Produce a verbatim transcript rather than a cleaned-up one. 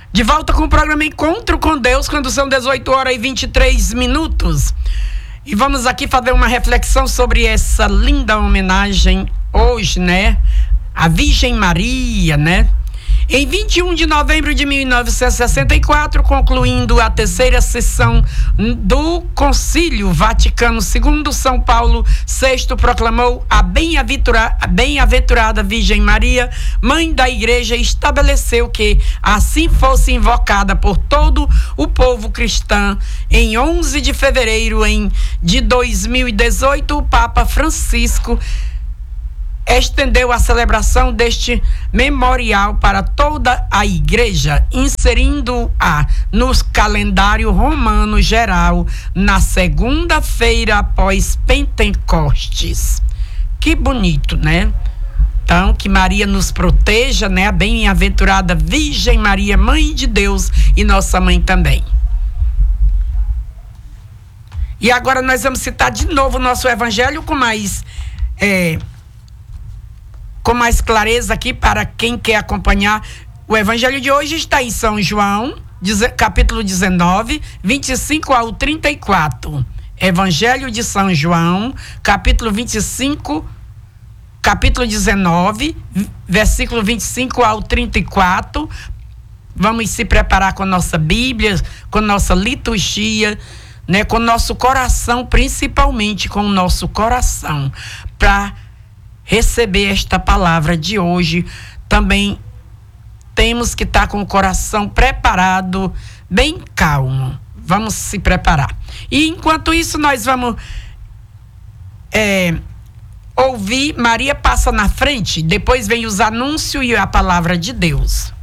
De volta com o programa Encontro com Deus, quando são dezoito horas e vinte e três minutos. E vamos aqui fazer uma reflexão sobre essa linda homenagem hoje, né? A Virgem Maria, né? Em vinte e um de novembro de mil novecentos e sessenta e quatro, concluindo a terceira sessão do Concílio Vaticano segundo, São Paulo sexto proclamou a bem-aventura- a bem-aventurada Virgem Maria, mãe da Igreja, e estabeleceu que assim fosse invocada por todo o povo cristão. Em onze de fevereiro em, de dois mil e dezoito, o Papa Francisco estendeu a celebração deste memorial para toda a Igreja, inserindo-a no calendário romano geral na segunda-feira após Pentecostes. Que bonito, né? Então, que Maria nos proteja, né? A bem-aventurada Virgem Maria, Mãe de Deus e nossa mãe também. E agora nós vamos citar de novo o nosso evangelho com mais... É, com mais clareza aqui para quem quer acompanhar. O evangelho de hoje está em São João, capítulo dezenove, vinte e cinco ao trinta e quatro. Evangelho de São João, capítulo vinte e cinco, capítulo dezenove, versículo vinte e cinco ao trinta e quatro. Vamos se preparar com a nossa Bíblia, com a nossa liturgia, né, com o nosso coração, principalmente com o nosso coração, para receber esta palavra de hoje. Também temos que estar com o coração preparado, bem calmo. Vamos se preparar. E enquanto isso, nós vamos é, ouvir Maria Passa na Frente. Depois vem os anúncios e a palavra de Deus.